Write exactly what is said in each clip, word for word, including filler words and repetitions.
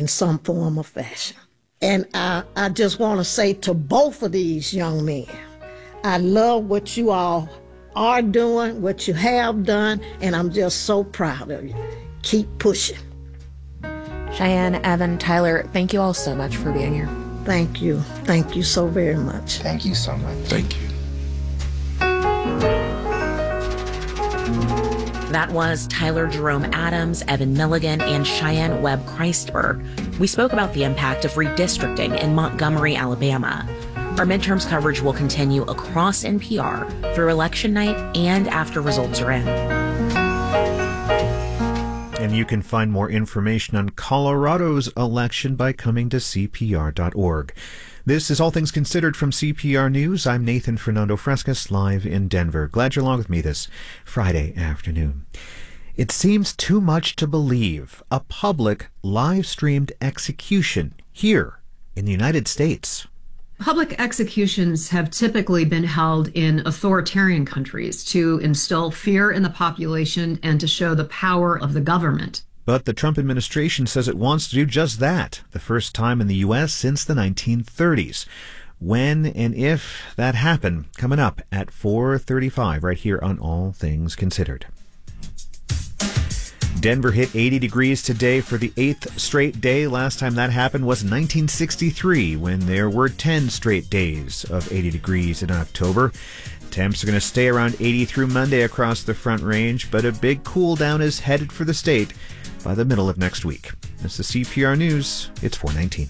in some form or fashion. And I, I just want to say to both of these young men, I love what you all are doing, what you have done, and I'm just so proud of you. Keep pushing. Cheyenne, Evan, Tyler, thank you all so much for being here. Thank you. Thank you so very much. Thank you so much. Thank you. That was Tyler Jerome Adams, Evan Milligan, and Cheyenne Webb Christberg. We spoke about the impact of redistricting in Montgomery, Alabama. Our midterms coverage will continue across N P R through election night and after results are in. And you can find more information on Colorado's election by coming to C P R dot org. This is All Things Considered from C P R News. I'm Nathan Fernando Frescas, live in Denver. Glad you're along with me this Friday afternoon. It seems too much to believe a public live-streamed execution here in the United States. Public executions have typically been held in authoritarian countries to instill fear in the population and to show the power of the government. But the Trump administration says it wants to do just that, the first time in the U S since the nineteen thirties. When and if that happen, coming up at four thirty-five right here on All Things Considered. Denver hit eighty degrees today for the eighth straight day. Last time that happened was nineteen sixty-three, when there were ten straight days of eighty degrees in October. Temps are going to stay around eighty through Monday across the Front Range, but a big cool down is headed for the state by the middle of next week. That's the C P R News. It's four nineteen.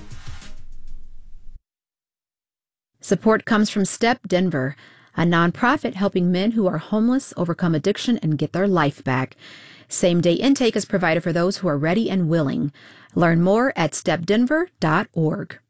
Support comes from STEP Denver, a nonprofit helping men who are homeless overcome addiction and get their life back. Same-day intake is provided for those who are ready and willing. Learn more at step denver dot org.